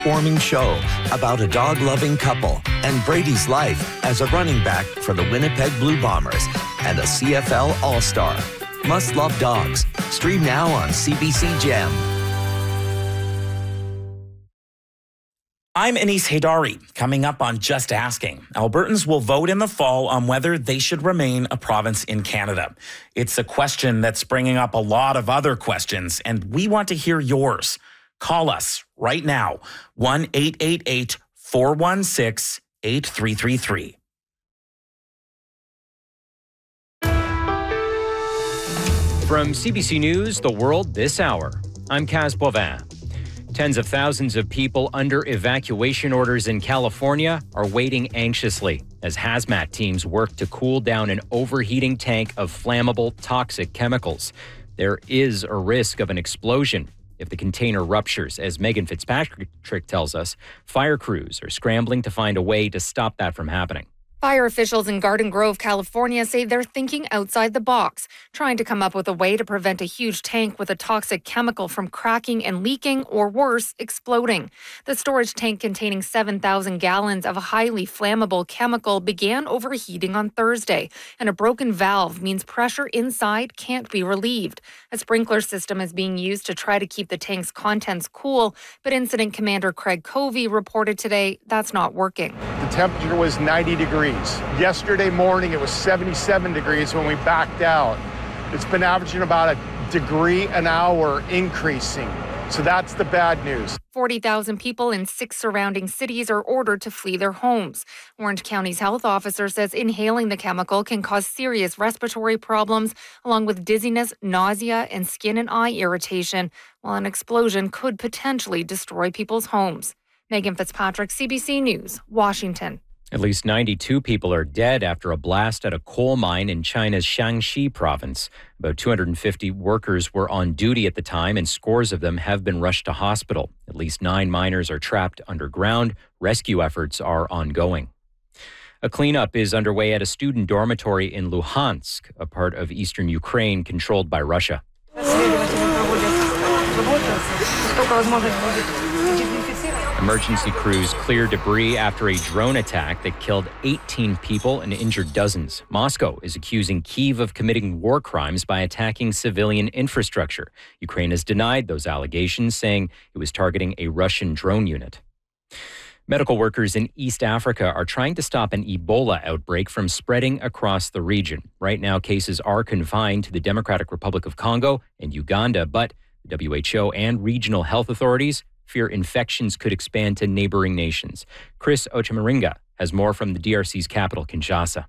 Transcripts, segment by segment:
Warming show about a dog-loving couple and Brady's life as a running back for the Winnipeg Blue Bombers and a CFL All-Star. Must love dogs. Stream now on CBC Gem. I'm Anis Haydari. Coming up on Just Asking, Albertans will vote in the fall on whether they should remain a province in Canada. It's a question that's bringing up a lot of other questions, and we want to hear yours. Call us right now, 1-888-416-8333. From CBC News, The World This Hour, I'm Kaz Boivin. Tens of thousands of people under evacuation orders in California are waiting anxiously as hazmat teams work to cool down an overheating tank of flammable, toxic chemicals. There is a risk of an explosion if the container ruptures. As Megan Fitzpatrick tells us, fire crews are scrambling to find a way to stop that from happening. Fire officials in Garden Grove, California say they're thinking outside the box, trying to come up with a way to prevent a huge tank with a toxic chemical from cracking and leaking, or worse, exploding. The storage tank containing 7,000 gallons of a highly flammable chemical began overheating on Thursday, and a broken valve means pressure inside can't be relieved. A sprinkler system is being used to try to keep the tank's contents cool, but Incident Commander Craig Covey reported today that's not working. The temperature was 90 degrees. Yesterday morning, it was 77 degrees when we backed out. It's been averaging about a degree an hour increasing. So that's the bad news. 40,000 people in 6 surrounding cities are ordered to flee their homes. Orange County's health officer says inhaling the chemical can cause serious respiratory problems, along with dizziness, nausea, and skin and eye irritation, while an explosion could potentially destroy people's homes. Megan Fitzpatrick, CBC News, Washington. At least 92 people are dead after a blast at a coal mine in China's Shaanxi province. About 250 workers were on duty at the time, and scores of them have been rushed to hospital. At least 9 miners are trapped underground. Rescue efforts are ongoing. A cleanup is underway at a student dormitory in Luhansk, a part of eastern Ukraine controlled by Russia. Emergency crews cleared debris after a drone attack that killed 18 people and injured dozens. Moscow is accusing Kyiv of committing war crimes by attacking civilian infrastructure. Ukraine has denied those allegations, saying it was targeting a Russian drone unit. Medical workers in East Africa are trying to stop an Ebola outbreak from spreading across the region. Right now, cases are confined to the Democratic Republic of Congo and Uganda, but the WHO and regional health authorities fear infections could expand to neighboring nations. Chris Ochamaringa has more from the DRC's capital, Kinshasa.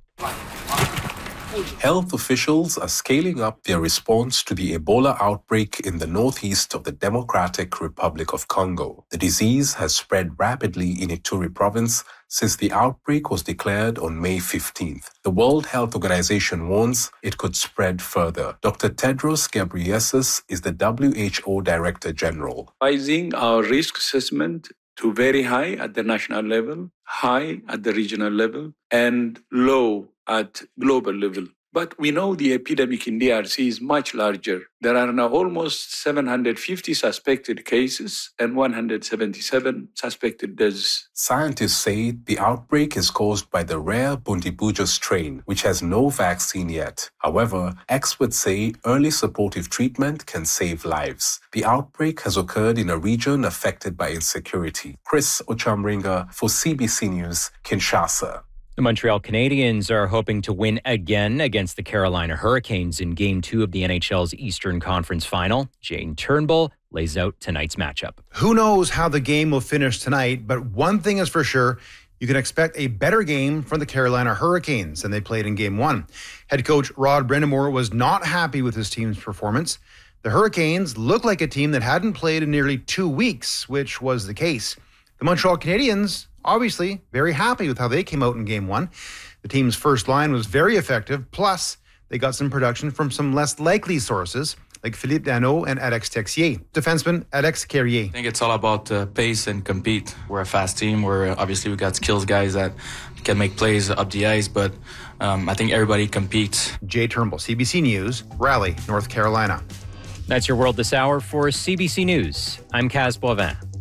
Health officials are scaling up their response to the Ebola outbreak in the northeast of the Democratic Republic of Congo. The disease has spread rapidly in Ituri province since the outbreak was declared on May 15th. The World Health Organization warns it could spread further. Dr. Tedros Ghebreyesus is the WHO Director General. Raising our risk assessment to very high at the national level, high at the regional level, and low at global level. But we know the epidemic in DRC is much larger. There are now almost 750 suspected cases and 177 suspected deaths. Scientists say the outbreak is caused by the rare Bundibujo strain, which has no vaccine yet. However, experts say early supportive treatment can save lives. The outbreak has occurred in a region affected by insecurity. Chris Ochamaringa for CBC News, Kinshasa. The Montreal Canadiens are hoping to win again against the Carolina Hurricanes in Game 2 of the NHL's Eastern Conference Final. Jane Turnbull lays out tonight's matchup. Who knows how the game will finish tonight, but one thing is for sure, you can expect a better game from the Carolina Hurricanes than they played in Game 1. Head coach Rod Brind'Amour was not happy with his team's performance. The Hurricanes looked like a team that hadn't played in nearly 2 weeks, which was the case. The Montreal Canadiens obviously very happy with how they came out in Game 1. The team's first line was very effective, plus they got some production from some less likely sources, like Philippe Danault and Alex Texier. Defenseman Alex Carrier. I think it's all about pace and compete. We're a fast team. We got skills guys that can make plays up the ice, but I think everybody competes. Jay Turnbull, CBC News, Raleigh, North Carolina. That's your World This Hour for CBC News. I'm Kaz Boivin.